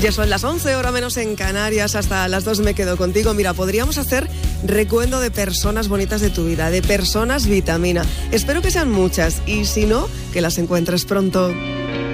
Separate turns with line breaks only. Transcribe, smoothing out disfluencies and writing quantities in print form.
Ya son las 11, hora menos en Canarias, hasta las 2 me quedo contigo. Mira, podríamos hacer recuento de personas bonitas de tu vida, de personas vitamina. Espero que sean muchas y si no, que las encuentres pronto.